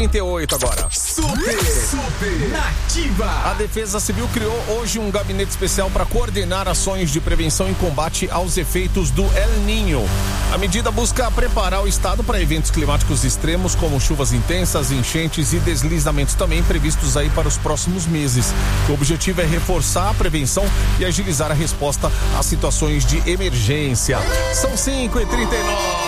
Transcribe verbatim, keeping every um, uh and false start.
trinta e oito agora. Super, super nativa. A Defesa Civil criou hoje um gabinete especial para coordenar ações de prevenção e combate aos efeitos do El Niño. A medida busca preparar o estado para eventos climáticos extremos, como chuvas intensas, enchentes e deslizamentos também previstos aí para os próximos meses. O objetivo é reforçar a prevenção e agilizar a resposta às situações de emergência. São cinco e trinta e nove.